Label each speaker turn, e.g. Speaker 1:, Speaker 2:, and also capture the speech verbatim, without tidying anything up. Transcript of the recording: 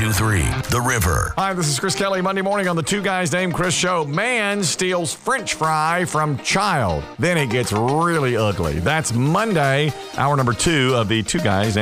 Speaker 1: two three The River.
Speaker 2: Hi, this is Chris Kelly. Monday morning on the Two Guys Named Chris show. Man steals French fry from child. Then it gets really ugly. That's Monday, hour number two of the Two Guys Named